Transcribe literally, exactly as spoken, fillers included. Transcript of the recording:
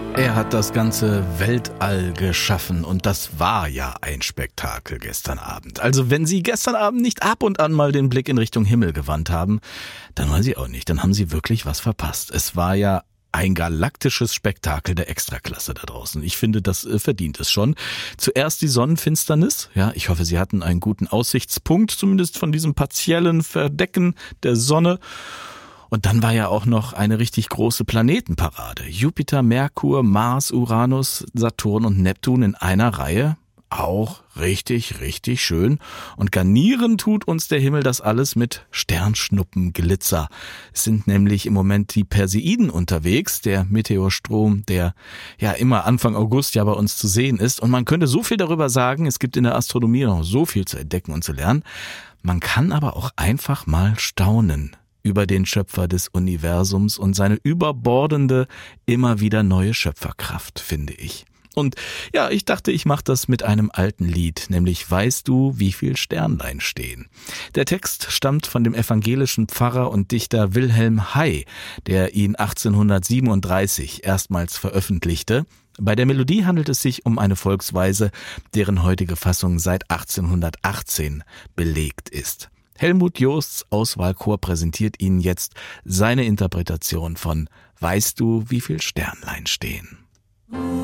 Er hat das ganze Weltall geschaffen und das war ja ein Spektakel gestern Abend. Also wenn Sie gestern Abend nicht ab und an mal den Blick in Richtung Himmel gewandt haben, dann weiß ich auch nicht, dann haben Sie wirklich was verpasst. Es war ja ein galaktisches Spektakel der Extraklasse da draußen. Ich finde, das äh, verdient es schon. Zuerst die Sonnenfinsternis. Ja, ich hoffe, Sie hatten einen guten Aussichtspunkt, zumindest von diesem partiellen Verdecken der Sonne. Und dann war ja auch noch eine richtig große Planetenparade. Jupiter, Merkur, Mars, Uranus, Saturn und Neptun in einer Reihe. Auch richtig, richtig schön. Und garnieren tut uns der Himmel das alles mit Sternschnuppenglitzer. Es sind nämlich im Moment die Perseiden unterwegs, der Meteorstrom, der ja immer Anfang August ja bei uns zu sehen ist. Und man könnte so viel darüber sagen, es gibt in der Astronomie noch so viel zu entdecken und zu lernen. Man kann aber auch einfach mal staunen über den Schöpfer des Universums und seine überbordende, immer wieder neue Schöpferkraft, finde ich. Und ja, ich dachte, ich mache das mit einem alten Lied, nämlich Weißt du, wie viel Sternlein stehen? Der Text stammt von dem evangelischen Pfarrer und Dichter Wilhelm Hay, der ihn achtzehnhundertsiebenunddreißig erstmals veröffentlichte. Bei der Melodie handelt es sich um eine Volksweise, deren heutige Fassung seit achtzehnhundertachtzehn belegt ist. Helmut Josts Auswahlchor präsentiert Ihnen jetzt seine Interpretation von Weißt du, wie viel Sternlein stehen?